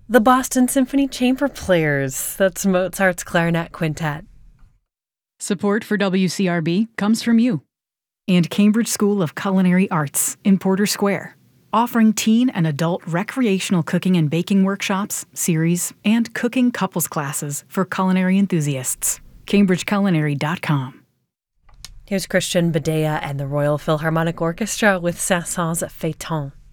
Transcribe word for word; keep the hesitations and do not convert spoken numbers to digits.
The Boston Symphony Chamber Players. That's Mozart's Clarinet Quintet. Support for W C R B comes from you and Cambridge School of Culinary Arts in Porter Square, offering teen and adult recreational cooking and baking workshops, series, and cooking couples classes for culinary enthusiasts. cambridge culinary dot com. Here's Christian Badea and the Royal Philharmonic Orchestra with Saint-Saëns Feuilleton.